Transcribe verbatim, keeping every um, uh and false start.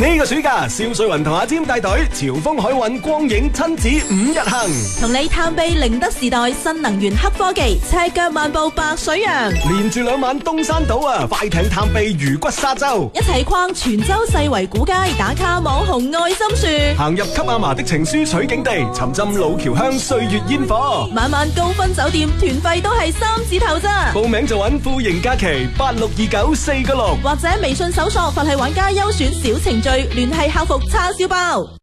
呢個暑假，蕭瑞雲同阿占帶隊潮豐海運光影親子五日行， 同你探秘寧德時代新能源黑科技，赤腳漫步白水洋， 連住兩晚東山島啊，快艇探秘魚骨沙洲， 一齊逛泉州世圍古街，打卡網紅愛心樹， 行入給阿嫲的情書取景地，沉浸老橋香歲月煙火， 晚晚高分酒店，團費都係三字頭咋。 報名就揾富盈假期八六二九四個六， 或者微信搜索佛系玩家優選小程序，聯繫客服叉燒包。